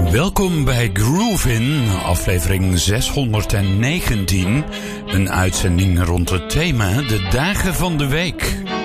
Welkom bij Groovin, aflevering 619. Een uitzending rond het thema de dagen van de week.